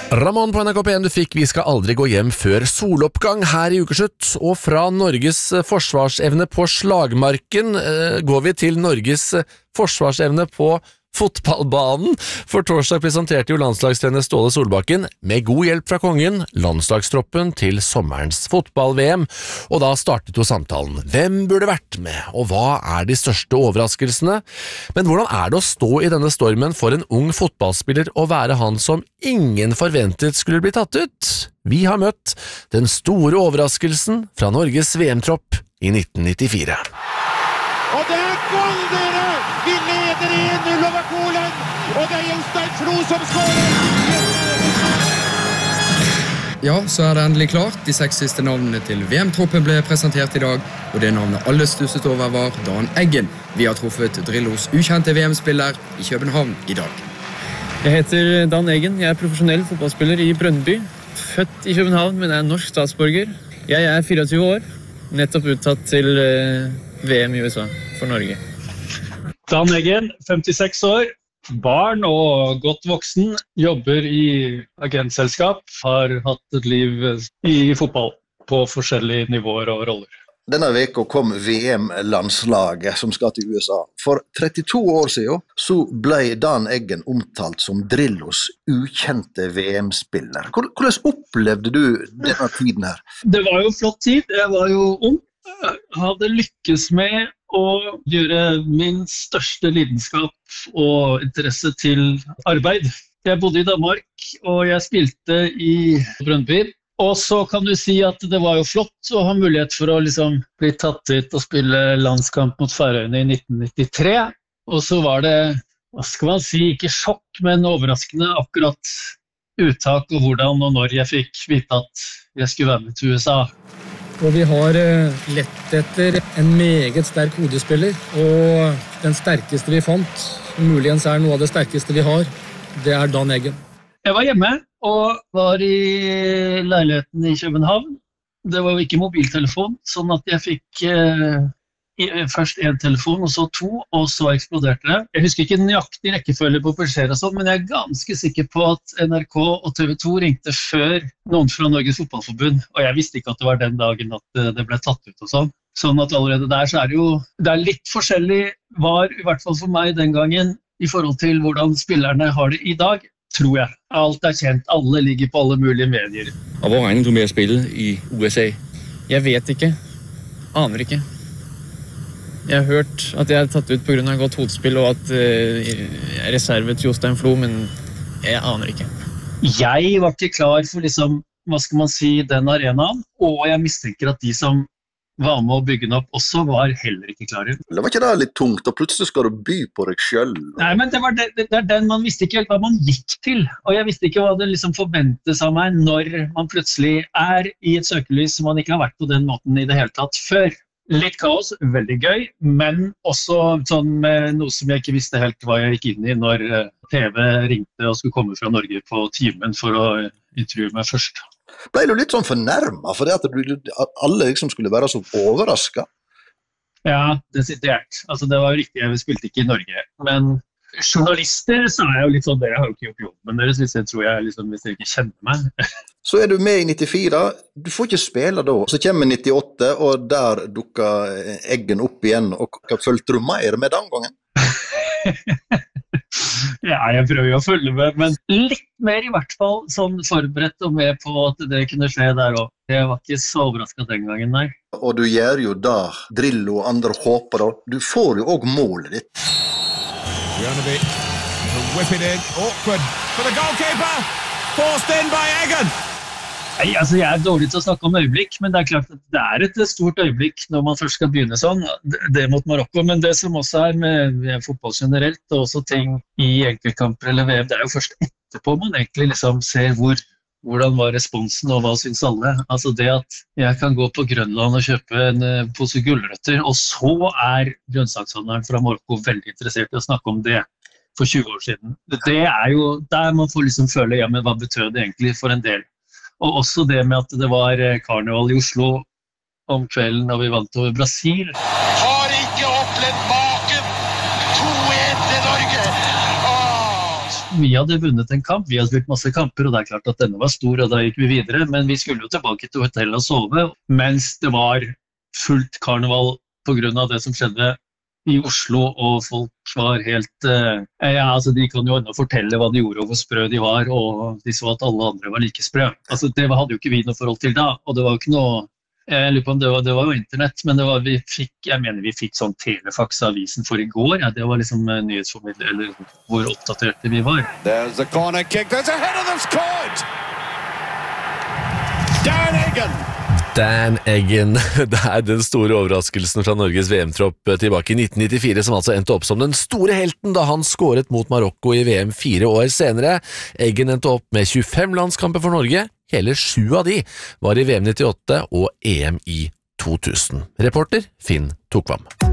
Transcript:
Ramón på NRK P1 du fikk Vi skal aldri gå hjem før soloppgang her i ukeslutt, og fra Norges forsvarsevne på slagmarken går vi til Norges forsvarsevne på fotballbanen, for torsdag presenterte jo landslagstrener Ståle Solbakken med god hjelp fra kongen landslagstroppen til sommerens fotball-VM, og da startet jo samtalen. Hvem burde vært med, og hva de største overraskelsene? Men hvordan det å stå i denne stormen for en ung fotballspiller og være han som ingen forventet skulle bli tatt ut? Vi har møtt den store overraskelsen fra Norges VM-tropp i 1994. Og det goal, dere! Vi leder 1-0 over Polen, og det Jostein Flo som skårer! Ja, så det endelig klart. De 6 siste navnene til VM-troppen ble presentert i dag, og det navnet alle stusset over var Dan Eggen. Vi har truffet Drillos ukjente VM-spiller i København i dag. Jeg heter Dan Eggen, jeg profesjonell fotballspiller i Brøndby. Født i København, men norsk statsborger. Jeg 24 år, nettopp uttatt til VM i USA for Norge. Dan Eggen, 56 år, barn og godt voksen, jobber i agentselskap, har hatt et liv i fotball på forskjellige nivåer og roller. Denne veka kom VM-landslaget som skal til USA. For 32 år siden så ble Dan Eggen omtalt som Drillos ukjente VM-spiller. Hvordan opplevde du denne tiden her? Det var jo flott tid, jeg var jo ung. Jeg hadde lykkes med å gjøre min største lidenskap og interesse til arbeid. Jeg bodde i Danmark, og jeg spilte i Brøndby. Og så kan du si at det var jo flott å ha mulighet for å bli tatt ut og spille landskamp mot Færøyene i 1993. Og så var det, hva skal man si, ikke sjokk, men overraskende akkurat uttak og hvordan og når jeg fikk vite at jeg skulle være med til USA. Og vi har lett etter en meget sterk hodespiller, og den sterkeste vi fant, muligens noe av det sterkeste vi har, det Dan Eggen. Jeg var hjemme og var i leiligheten i København. Det var jo ikke mobiltelefon, sånn at jeg fikk først en telefon, og så 2, og så eksploderte det. Jeg husker ikke nøyaktig rekkefølge på beskjeder og sånn, men jeg ganske sikker på at NRK og TV 2 ringte før noen fra Norges Fotballforbund, og jeg visste ikke at det var den dagen at det ble tatt ut og sånn. Sånn at allerede der så det litt forskjellig, var i hvert fall for meg den gangen, i forhold til hvordan spillerne har det i dag, tror jeg. Alt kjent, alle ligger på alle mulige medier. Og hvor regner du med å spille i USA? Jeg vet ikke, aner ikke. Jeg har hørt at jeg tatt ut på grunn av godt hodespill, og at jeg reservet til Jostein Flo, men jeg aner ikke. Jeg var ikke klar for hva skal man si, den arenaen, og jeg mistenker at de som var med å bygge den opp også var heller ikke klare. Det var ikke det litt tungt, og plutselig skal du by på deg selv? Nei, men det den man visste ikke helt hva man gikk til, og jeg visste ikke hva det forventes av meg når man plutselig i et søkelys som man ikke har vært på den måten i det hele tatt før. Litt kaos, veldig gøy, men også sånn med noe som jeg ikke visste helt hva jeg gikk inn i når TV ringte og skulle komme fra Norge på timen for å intervjue meg først. Ble du litt sånn fornærmet for det at alle skulle være så overrasket? Ja, desidert. Altså, det var jo riktig, jeg spilte ikke i Norge, men journalister så jeg jo litt sånn, dere har jo ikke gjort jobben deres hvis jeg tror hvis dere ikke kjenner meg. Så du med i 94, du får ikke spille da. Så kommer 98, og der dukker Eggen opp igjen, og følte du mer med den gangen? Ja, jeg prøver jo å følge med, men litt mer i hvert fall sånn forberedt og med på at det kunne skje der også. Jeg var ikke så overrasket den gangen, nei. Og du gjør jo der Drillo og andre håper da. Du får jo også målet ditt. Bjørneby, whip it in, awkward for the goalkeeper, forced in by Eggen. Nei, altså jeg dårlig til å snakke om øyeblikk, men det klart at det et stort øyeblikk når man først skal begynne sånn, det mot Marokko, men det som også med fotball generelt, og også ting i enkeltkamper eller VM, det jo først etterpå man egentlig ser hvordan var responsen og hva synes alle. Altså det at jeg kan gå på Grønland og kjøpe en pose gulrøtter, og så grønnsakshandleren fra Marokko veldig interessert i å snakke om det for 20 år siden. Det jo der man får føle, ja, men hva betød det egentlig for en del? Og også det med at det var karneval i Oslo om kvelden da vi vant over Brasil. Har ikke opplevd maken 2-1 til Norge. Vi hadde vunnet en kamp, vi hadde spilt masse kamper, og det klart at denne var stor, og da gikk vi videre, men vi skulle jo tilbake til hotellet og sove, mens det var fullt karneval på grunn av det som skjedde i Oslo, og folk var helt altså de kan jo enda fortelle hva de gjorde og hvor sprø de var, og de så at alle andre var like sprø. Altså det hadde jo ikke vi noe forhold til da, og det var jo ikke noe, jeg lurer på om det var jo internett, men jeg mener vi fikk sånn telefax-avisen for i går, ja, det var liksom nyhetsformidler, eller hvor oppdaterte vi var. There's the corner kick, there's a header that's scored! Dan Eggen! Dan Eggen, det den store overraskelsen fra Norges VM-tropp tilbake i 1994, som altså endte opp som den store helten da han skåret mot Marokko i VM 4 år senere. Eggen endte opp med 25 landskamper for Norge, hele 7 av de var i VM 98 og EM i 2000. Reporter Finn Tokvam.